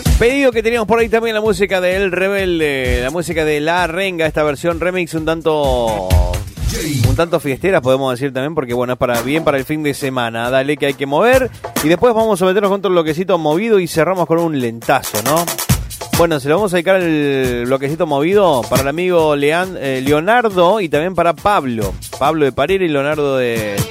Pedido que teníamos por ahí también la música de El Rebelde, la música de La Renga, esta versión remix un tanto fiestera, podemos decir también, porque bueno, es bien para el fin de semana. Dale que hay que mover. Y después vamos a meternos con otro bloquecito movido y cerramos con un lentazo, ¿no? Bueno, se lo vamos a dedicar el bloquecito movido para el amigo Leonardo y también para Pablo de Parera y Leonardo de